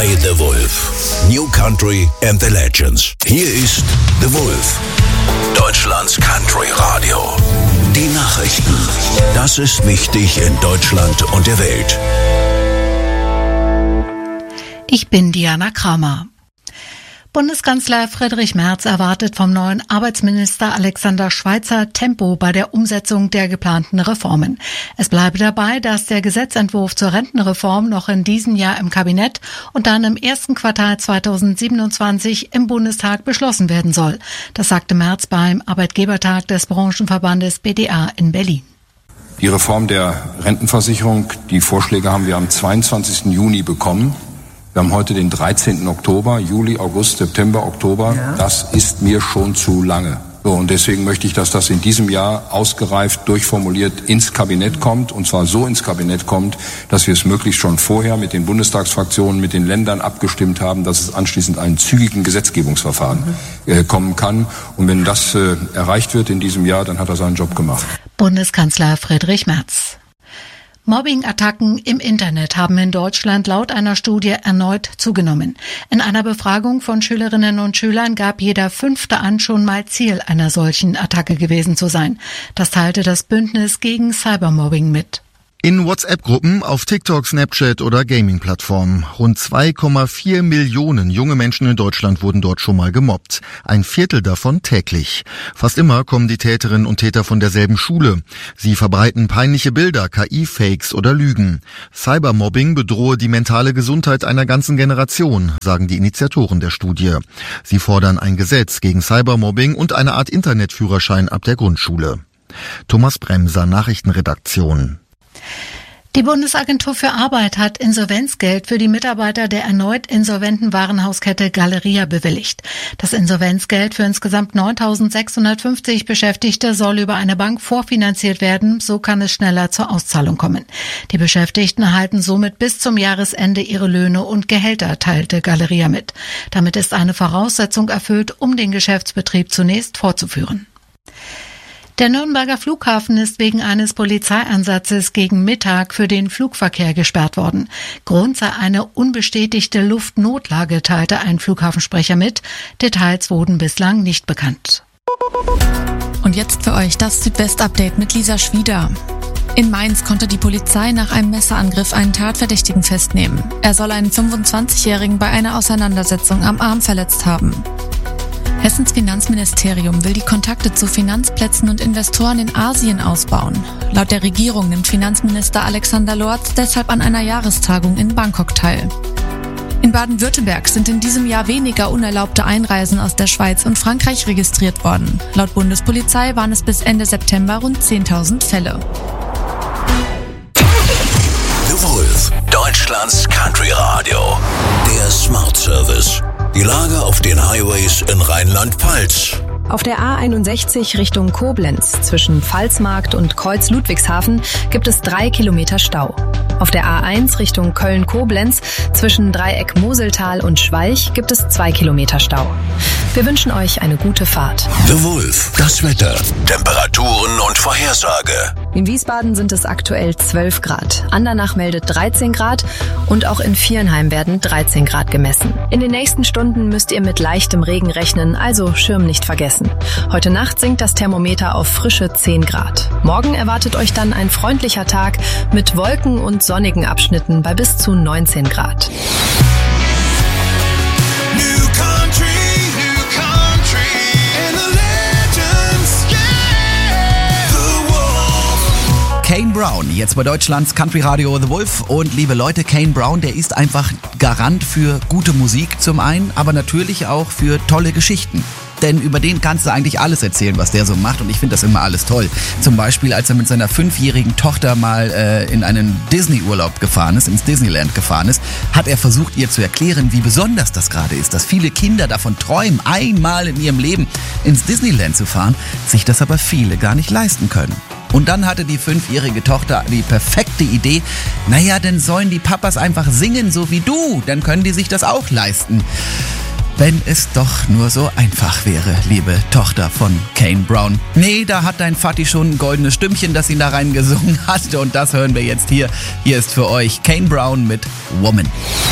bei The Wolf. New Country and the Legends. Hier ist The Wolf. Deutschlands Country Radio. Die Nachrichten. Das ist wichtig in Deutschland und der Welt. Ich bin Diana Kramer. Bundeskanzler Friedrich Merz erwartet vom neuen Arbeitsminister Alexander Schweitzer Tempo bei der Umsetzung der geplanten Reformen. Es bleibe dabei, dass der Gesetzentwurf zur Rentenreform noch in diesem Jahr im Kabinett und dann im ersten Quartal 2027 im Bundestag beschlossen werden soll. Das sagte Merz beim Arbeitgebertag des Branchenverbandes BDA in Berlin. Die Reform der Rentenversicherung, die Vorschläge haben wir am 22. Juni bekommen. Wir haben heute den 13. Oktober, Juli, August, September, Oktober. Ja. Das ist mir schon zu lange. So, und deswegen möchte ich, dass das in diesem Jahr ausgereift, durchformuliert ins Kabinett kommt. Und zwar so ins Kabinett kommt, dass wir es möglichst schon vorher mit den Bundestagsfraktionen, mit den Ländern abgestimmt haben, dass es anschließend einen zügigen Gesetzgebungsverfahren kommen kann. Und wenn das erreicht wird in diesem Jahr, dann hat er seinen Job gemacht. Bundeskanzler Friedrich Merz. Mobbing-Attacken im Internet haben in Deutschland laut einer Studie erneut zugenommen. In einer Befragung von Schülerinnen und Schülern gab jeder 5. an, schon mal Ziel einer solchen Attacke gewesen zu sein. Das teilte das Bündnis gegen Cybermobbing mit. In WhatsApp-Gruppen, auf TikTok, Snapchat oder Gaming-Plattformen. Rund 2,4 Millionen junge Menschen in Deutschland wurden dort schon mal gemobbt. Ein Viertel davon täglich. Fast immer kommen die Täterinnen und Täter von derselben Schule. Sie verbreiten peinliche Bilder, KI-Fakes oder Lügen. Cybermobbing bedrohe die mentale Gesundheit einer ganzen Generation, sagen die Initiatoren der Studie. Sie fordern ein Gesetz gegen Cybermobbing und eine Art Internetführerschein ab der Grundschule. Thomas Bremser, Nachrichtenredaktion. Die Bundesagentur für Arbeit hat Insolvenzgeld für die Mitarbeiter der erneut insolventen Warenhauskette Galeria bewilligt. Das Insolvenzgeld für insgesamt 9.650 Beschäftigte soll über eine Bank vorfinanziert werden, so kann es schneller zur Auszahlung kommen. Die Beschäftigten erhalten somit bis zum Jahresende ihre Löhne und Gehälter, teilte Galeria mit. Damit ist eine Voraussetzung erfüllt, um den Geschäftsbetrieb zunächst fortzuführen. Der Nürnberger Flughafen ist wegen eines Polizeieinsatzes gegen Mittag für den Flugverkehr gesperrt worden. Grund sei eine unbestätigte Luftnotlage, teilte ein Flughafensprecher mit. Details wurden bislang nicht bekannt. Und jetzt für euch das Südwest-Update mit Lisa Schwieder. In Mainz konnte die Polizei nach einem Messerangriff einen Tatverdächtigen festnehmen. Er soll einen 25-Jährigen bei einer Auseinandersetzung am Arm verletzt haben. Hessens Finanzministerium will die Kontakte zu Finanzplätzen und Investoren in Asien ausbauen. Laut der Regierung nimmt Finanzminister Alexander Lorz deshalb an einer Jahrestagung in Bangkok teil. In Baden-Württemberg sind in diesem Jahr weniger unerlaubte Einreisen aus der Schweiz und Frankreich registriert worden. Laut Bundespolizei waren es bis Ende September rund 10.000 Fälle. The Wolf, Deutschlands Country Radio. Der Smart Service. Die Lage auf den Highways in Rheinland-Pfalz. Auf der A61 Richtung Koblenz zwischen Pfalzmarkt und Kreuz Ludwigshafen gibt es 3 Kilometer Stau. Auf der A1 Richtung Köln-Koblenz zwischen Dreieck Moseltal und Schweich gibt es 2 Kilometer Stau. Wir wünschen euch eine gute Fahrt. The Wolf, das Wetter, Temperaturen und Vorhersage. In Wiesbaden sind es aktuell 12 Grad. Andernach meldet 13 Grad und auch in Viernheim werden 13 Grad gemessen. In den nächsten Stunden müsst ihr mit leichtem Regen rechnen, also Schirm nicht vergessen. Heute Nacht sinkt das Thermometer auf frische 10 Grad. Morgen erwartet euch dann ein freundlicher Tag mit Wolken und sonnigen Abschnitten bei bis zu 19 Grad. Kane Brown, jetzt bei Deutschlands Country Radio The Wolf. Und liebe Leute, Kane Brown, der ist einfach Garant für gute Musik zum einen, aber natürlich auch für tolle Geschichten. Denn über den kannst du eigentlich alles erzählen, was der so macht. Und ich finde das immer alles toll. Zum Beispiel, als er mit seiner 5-jährigen Tochter mal in einen Disney-Urlaub gefahren ist, ins Disneyland gefahren ist, hat er versucht, ihr zu erklären, wie besonders das gerade ist. Dass viele Kinder davon träumen, einmal in ihrem Leben ins Disneyland zu fahren, sich das aber viele gar nicht leisten können. Und dann hatte die 5-jährige Tochter die perfekte Idee, naja, dann sollen die Papas einfach singen, so wie du, dann können die sich das auch leisten. Wenn es doch nur so einfach wäre, liebe Tochter von Kane Brown. Nee, da hat dein Vati schon ein goldenes Stimmchen, das ihn da reingesungen hat. Und das hören wir jetzt hier. Hier ist für euch Kane Brown mit Woman.